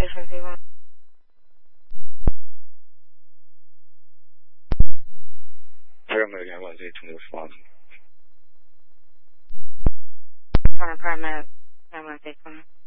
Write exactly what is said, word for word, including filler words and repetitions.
station people. Paramedic, I was eight twenty response. Pardon, paramedic. I want to take one.